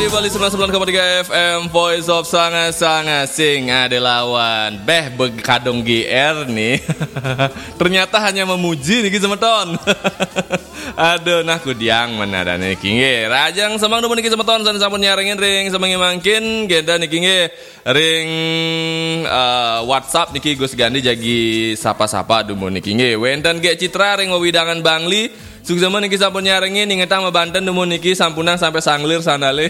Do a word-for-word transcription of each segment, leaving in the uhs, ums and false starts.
di Bali sembilan puluh sembilan koma tiga F M Voice of Sanga-Sanga Sing ada lawan Beh Bekadong G R nih. Ternyata hanya memuji niki semeton. Aduh nah kudiang mana ada niki nggih. Rajang semang demun niki semeton san sampun nyaringin ring semangi mangkin genda niki nggih ring uh, WhatsApp niki Gus Gandhi jagi sapa-sapa demun niki nggih. Wenten ge Citra ring wewidangan Bangli. Sukseman niki sampun nyaringin ingetang Banten demun niki sampunang sampai sanglir sandale.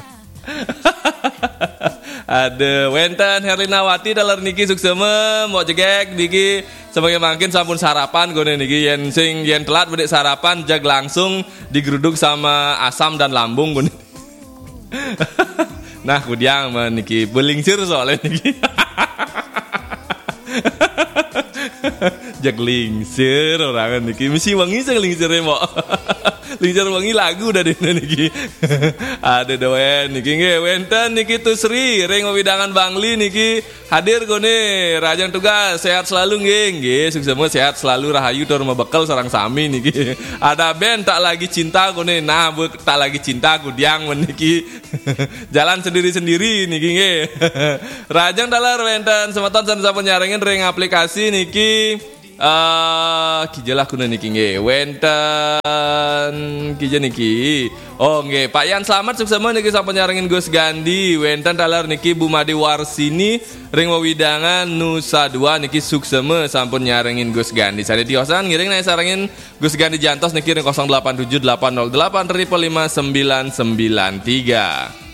Ada wenten Herlinawati dalar niki suksema mau jegek niki sebagai mungkin sampun sarapan gone niki yen sing yen telat bedek sarapan jag langsung digeruduk sama asam dan lambung gone. Nah kudiang men niki belingsir soalnya niki. Jak lingsir orang niki mesti wangi sing lingsire mo. Lingsir wangi lagu udah dene niki. Ada doen niki nggih wenten niki Tusri ring wewidangan Bangli niki hadir gone rajang tugas sehat selalu nggih nggih sukses sehat selalu rahayu tur bekal sareng sami niki. Ada band tak lagi cinta gone nah bu, tak lagi cinta kudiang men niki. Jalan sendiri-sendiri niki nggih. Rajang dalar wenten semeton sampun nyaringin ring aplikasi niki Uh, kijalah kuna niki nge wenten kija niki oh nge Pak Yan selamat sukses niki sampun nyaringin Gus Gandhi wenten talar niki Bumadi Warsini ring wewidangan Nusa Dua niki sukses sampun nyaringin Gus Gandhi sare diosan ngiring naik sarangin Gus Gandhi jantos niki ring nol delapan tujuh delapan nol delapan lima lima sembilan sembilan tiga.